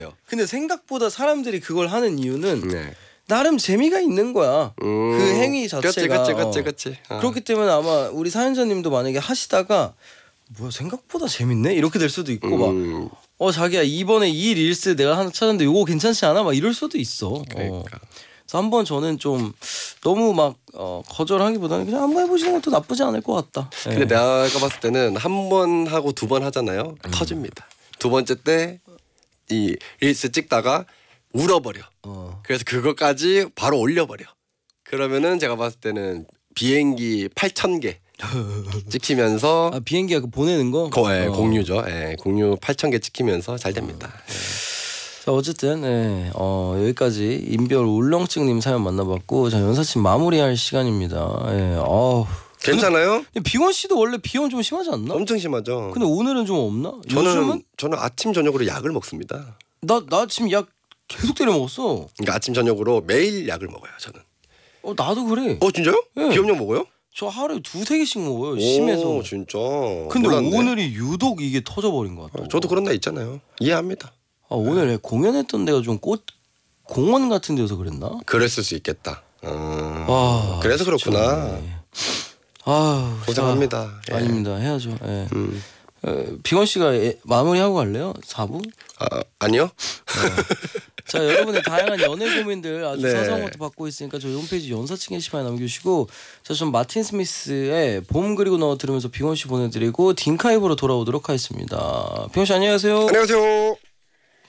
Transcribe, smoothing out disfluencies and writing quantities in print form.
근데 생각보다 사람들이 그걸 하는 이유는 네. 나름 재미가 있는 거야. 그 행위 자체가. 그치. 그렇기 때문에 아마 우리 사연자님도 만약에 하시다가 뭐야 생각보다 재밌네 이렇게 될 수도 있고 막 자기야 이번에 이 릴스 내가 하나 찾았는데 이거 괜찮지 않아? 막 이럴 수도 있어. 그러니까. 그래서 한번 저는 좀 너무 막 거절하기보다는 그냥 한번 해보시는 것도 나쁘지 않을 것 같다. 근데 내가 봤을 때는 한 번 하고 두 번 하잖아요. 터집니다. 두 번째 때 이 릴스 찍다가 울어버려. 그래서 그것까지 바로 올려버려. 그러면은 제가 봤을 때는 비행기 8,000개 찍히면서 비행기가 그 보내는 거? 공유죠. 공유 8,000개 찍히면서 잘 됩니다. 자 어쨌든 여기까지 인별 울렁증님 사연 만나봤고 자 연사친 마무리할 시간입니다. 괜찮아요? 근데 비원 씨도 원래 비원 좀 심하지 않나? 엄청 심하죠. 근데 오늘은 좀 없나? 요즘은? 저는 아침 저녁으로 약을 먹습니다. 나 지금 약 계속 때려 먹었어. 그러니까 아침 저녁으로 매일 약을 먹어요. 저는. 나도 그래. 진짜요? 네. 비염약 먹어요? 저 하루에 2-3개씩 먹어요. 심해서. 진짜. 근데 몰랐네. 오늘이 유독 이게 터져버린 것 같아. 저도 그런 날 있잖아요. 이해합니다. 오늘 공연했던 데가 좀 공원 같은 데여서 그랬나? 그랬을 수 있겠다. 그래서 진짜. 그렇구나. 고생합니다. 아닙니다. 해야죠. 비건 씨가 마무리하고 갈래요? 4부? 아니요. 자 여러분의 다양한 연애 고민들 아주 사소한 것도 받고 있으니까 저희 홈페이지 연사친 게시판에 남겨주시고 자 좀 마틴 스미스의 봄 그리고 너 들으면서 비건 씨 보내드리고 딩카이브로 돌아오도록 하겠습니다. 비건 씨 안녕하세요. 안녕하세요.